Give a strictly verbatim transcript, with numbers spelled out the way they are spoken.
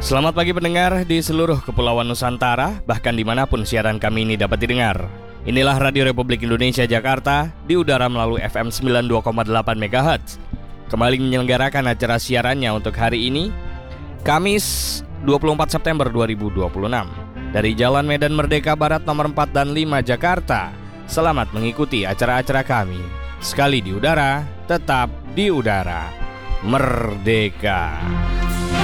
Selamat pagi pendengar di seluruh kepulauan Nusantara, bahkan dimanapun siaran kami ini dapat didengar. Inilah Radio Republik Indonesia Jakarta, di udara melalui F M sembilan puluh dua koma delapan megahertz. Kembali menyelenggarakan acara siarannya untuk hari ini, Kamis dua puluh empat September dua ribu dua puluh enam. Dari Jalan Medan Merdeka Barat nomor empat dan lima Jakarta. Selamat mengikuti acara-acara kami. Sekali di udara, tetap di udara. Merdeka.